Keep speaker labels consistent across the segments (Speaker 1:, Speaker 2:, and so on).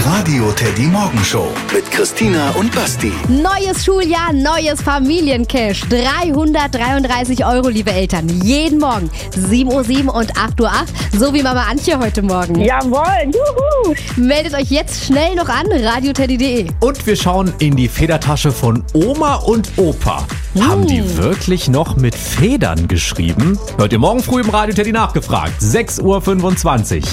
Speaker 1: Radio Teddy Morgenshow mit Christina und Basti.
Speaker 2: Neues Schuljahr, neues Familiencash. 333 €, liebe Eltern. Jeden Morgen 7:07 Uhr und 8:08 Uhr. So wie Mama Antje heute Morgen.
Speaker 3: Jawohl, juhu!
Speaker 2: Meldet euch jetzt schnell noch an, radioteddy.de.
Speaker 4: Und wir schauen in die Federtasche von Oma und Opa. Haben die wirklich noch mit Federn geschrieben? Hört ihr morgen früh im Radio Teddy nachgefragt. 6:25 Uhr.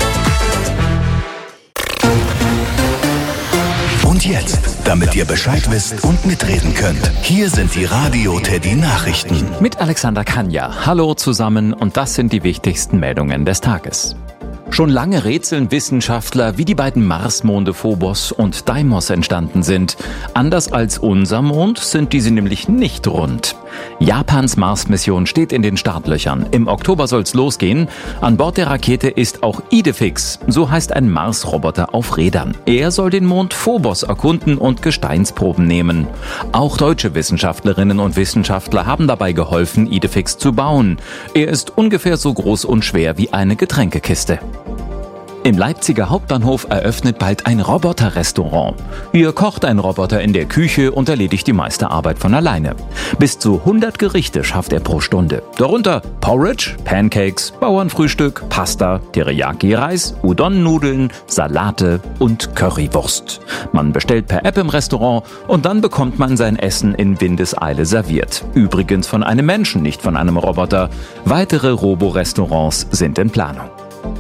Speaker 1: Und jetzt, damit ihr Bescheid wisst und mitreden könnt, hier sind die Radio Teddy Nachrichten.
Speaker 5: Mit Alexander Kanja. Hallo zusammen und das sind die wichtigsten Meldungen des Tages. Schon lange rätseln Wissenschaftler, wie die beiden Marsmonde Phobos und Deimos entstanden sind. Anders als unser Mond sind diese nämlich nicht rund. Japans Mars-Mission steht in den Startlöchern. Im Oktober soll's losgehen. An Bord der Rakete ist auch Idefix, so heißt ein Mars-Roboter auf Rädern. Er soll den Mond Phobos erkunden und Gesteinsproben nehmen. Auch deutsche Wissenschaftlerinnen und Wissenschaftler haben dabei geholfen, Idefix zu bauen. Er ist ungefähr so groß und schwer wie eine Getränkekiste. Im Leipziger Hauptbahnhof eröffnet bald ein Roboter-Restaurant. Hier kocht ein Roboter in der Küche und erledigt die meiste Arbeit von alleine. Bis zu 100 Gerichte schafft er pro Stunde. Darunter Porridge, Pancakes, Bauernfrühstück, Pasta, Teriyaki-Reis, Udon-Nudeln, Salate und Currywurst. Man bestellt per App im Restaurant und dann bekommt man sein Essen in Windeseile serviert. Übrigens von einem Menschen, nicht von einem Roboter. Weitere Robo-Restaurants sind in Planung.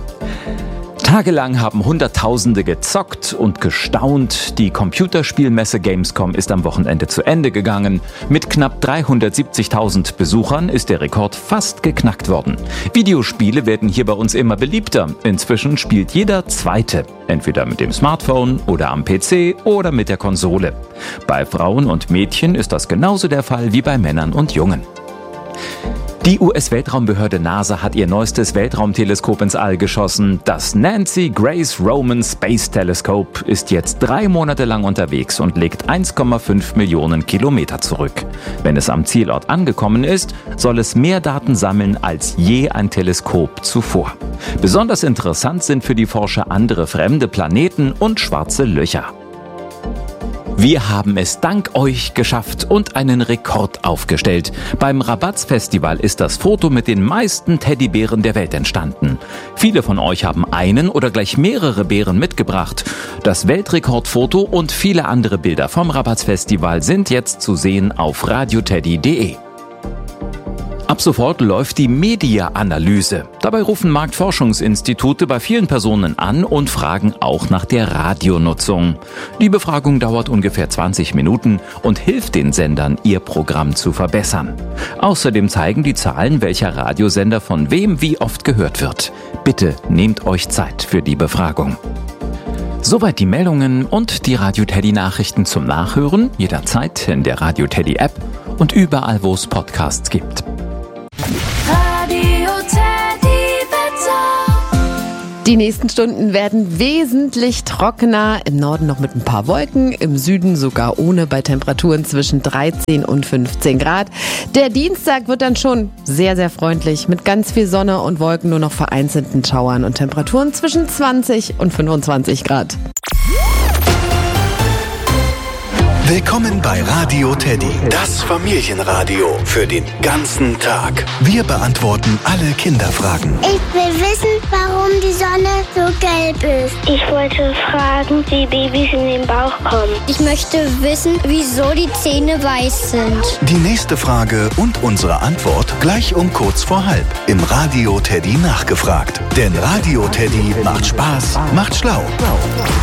Speaker 5: Tagelang haben Hunderttausende gezockt und gestaunt. Die Computerspielmesse Gamescom ist am Wochenende zu Ende gegangen. Mit knapp 370.000 Besuchern ist der Rekord fast geknackt worden. Videospiele werden hier bei uns immer beliebter. Inzwischen spielt jeder Zweite. Entweder mit dem Smartphone oder am PC oder mit der Konsole. Bei Frauen und Mädchen ist das genauso der Fall wie bei Männern und Jungen. Die US-Weltraumbehörde NASA hat ihr neuestes Weltraumteleskop ins All geschossen. Das Nancy Grace Roman Space Telescope ist jetzt 3 Monate lang unterwegs und legt 1,5 Millionen Kilometer zurück. Wenn es am Zielort angekommen ist, soll es mehr Daten sammeln als je ein Teleskop zuvor. Besonders interessant sind für die Forscher andere fremde Planeten und schwarze Löcher. Wir haben es dank euch geschafft und einen Rekord aufgestellt. Beim Rabatz-Festival ist das Foto mit den meisten Teddybären der Welt entstanden. Viele von euch haben einen oder gleich mehrere Bären mitgebracht. Das Weltrekordfoto und viele andere Bilder vom Rabatz-Festival sind jetzt zu sehen auf radioteddy.de. Ab sofort läuft die Media-Analyse. Dabei rufen Marktforschungsinstitute bei vielen Personen an und fragen auch nach der Radionutzung. Die Befragung dauert ungefähr 20 Minuten und hilft den Sendern, ihr Programm zu verbessern. Außerdem zeigen die Zahlen, welcher Radiosender von wem wie oft gehört wird. Bitte nehmt euch Zeit für die Befragung. Soweit die Meldungen und die Radio Teddy Nachrichten zum Nachhören, jederzeit in der Radio Teddy App und überall, wo es Podcasts gibt.
Speaker 2: Die nächsten Stunden werden wesentlich trockener. Im Norden noch mit ein paar Wolken, im Süden sogar ohne, bei Temperaturen zwischen 13 und 15 Grad. Der Dienstag wird dann schon sehr, sehr freundlich mit ganz viel Sonne und Wolken, nur noch vereinzelten Schauern und Temperaturen zwischen 20 und 25 Grad.
Speaker 1: Willkommen bei Radio Teddy, das Familienradio für den ganzen Tag. Wir beantworten alle Kinderfragen.
Speaker 6: Ich will wissen, warum die Sonne so gelb ist.
Speaker 7: Ich wollte fragen, wie Babys in den Bauch kommen.
Speaker 6: Ich möchte wissen, wieso die Zähne weiß sind.
Speaker 1: Die nächste Frage und unsere Antwort gleich um kurz vor halb im Radio Teddy nachgefragt. Denn Radio Teddy macht Spaß, macht schlau.